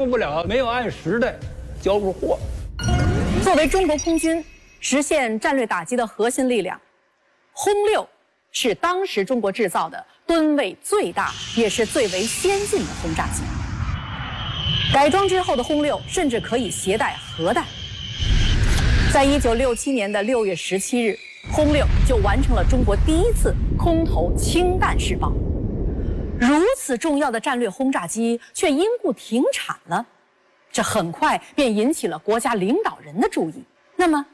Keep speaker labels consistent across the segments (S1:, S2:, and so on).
S1: 付不了，没有按时的交付货。
S2: 作为中国空军实现战略打击的核心力量，轰6是当时中国制造的吨位最大，也是最为先进的轰炸机。改装之后的轰6甚至可以携带核弹。在1967年的6月17日，轰6就完成了中国第一次空投氢弹试爆。如此重要的战略轰炸机却因故停产了，这很快便引起了国家领导人的注意。那么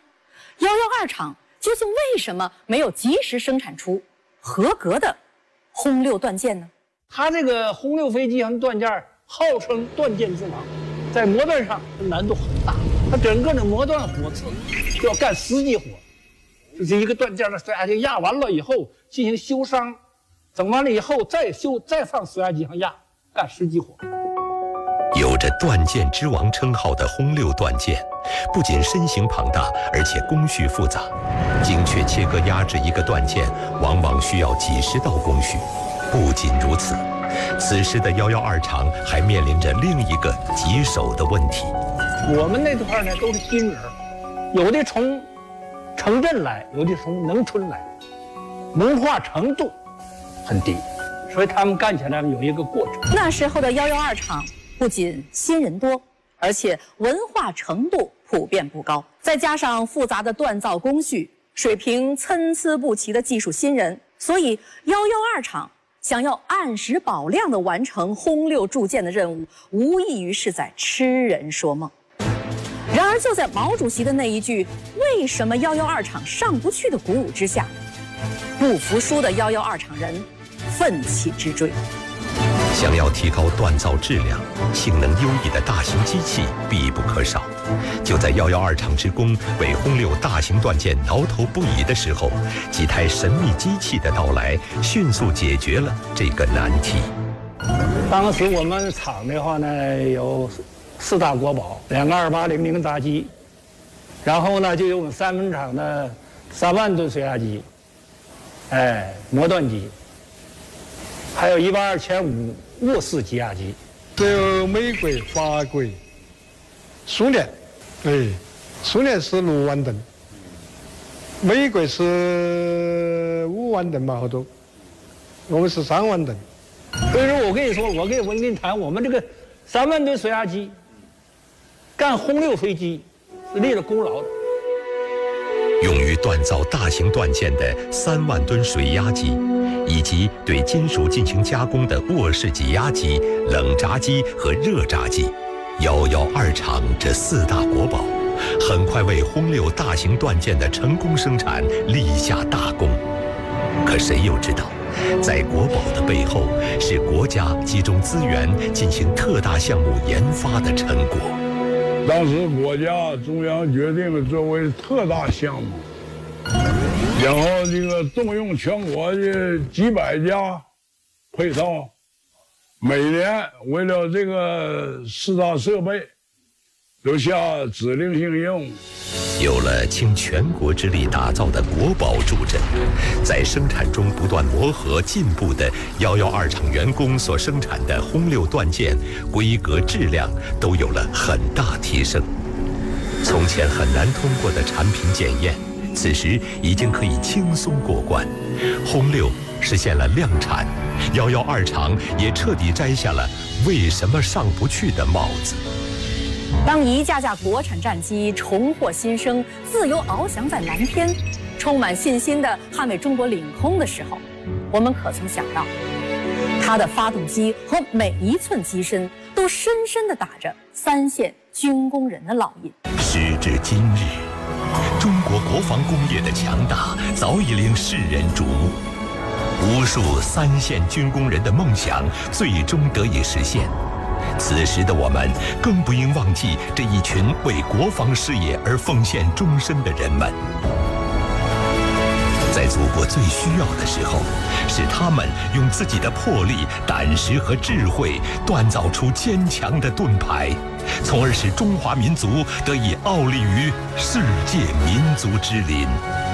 S2: 112厂究竟为什么没有及时生产出合格的轰6断件呢？
S1: 它这个轰6飞机上断件号称断件之王，在磨断上难度很大，它整个的磨断火次就要干10级活，就是一个断件的水压机压完了以后进行修伤，整完了以后再修，再放水压机上压，干10级活。
S3: 有着断件之王称号的轰6断件，不仅身形庞大，而且工序复杂，精确切割压制一个断件往往需要几十道工序。不仅如此，此时的112厂还面临着另一个棘手的问题。
S1: 我们那块呢都是新人，有的从城镇来，有的从农村来，文化程度很低，所以他们干起来有一个过程。
S2: 那时候的112厂不仅新人多，而且文化程度普遍不高，再加上复杂的锻造工序，水平参差不齐的技术新人，所以112厂想要按时保量地完成轰6铸件的任务，无异于是在痴人说梦。然而就在毛主席的那一句“为什么112厂上不去”的鼓舞之下，不服输的112厂人奋起直追。
S3: 想要提高锻造质量，性能优异的大型机器必不可少。就在112厂职工为轰6大型断件挠头不已的时候，几台神秘机器的到来，迅速解决了这个难题。
S1: 当时我们厂的话呢，有4大国宝，2个2800大机，然后呢就有我们三分厂的3万吨水压机，磨断机，还有12500卧式机压机。
S4: 只有美国、法国、苏联，苏联是6万吨，美国是5万吨吧，好多，我们是3万吨。
S1: 所以说我跟你说，我跟你谈，我们这个3万吨水压机干轰6飞机是立了功劳的。
S3: 用于锻造大型断件的3万吨水压机，以及对金属进行加工的卧式挤压机、冷轧机和热轧机，112厂这4大国宝，很快为轰6大型断件的成功生产立下大功。可谁又知道，在国宝的背后，是国家集中资源进行特大项目研发的成果。
S5: 当时国家中央决定作为特大项目，然后这个动用全国的几百家配套，每年为了这个4大设备留下指令性任务。
S3: 有了倾全国之力打造的国宝助阵，在生产中不断磨合进步的112厂员工所生产的轰6断件，规格质量都有了很大提升。从前很难通过的产品检验，此时已经可以轻松过关。轰6实现了量产，112厂也彻底摘下了为什么上不去的帽子。
S2: 当一架架国产战机重获新生，自由翱翔在蓝天，充满信心地捍卫中国领空的时候，我们可曾想到，它的发动机和每一寸机身都深深地打着3线军工人的烙印。
S3: 时至今日，中国国防工业的强大早已令世人瞩目，无数3线军工人的梦想最终得以实现。此时的我们更不应忘记这一群为国防事业而奉献终身的人们。在祖国最需要的时候，是他们用自己的魄力、胆识和智慧锻造出坚强的盾牌，从而使中华民族得以傲立于世界民族之林。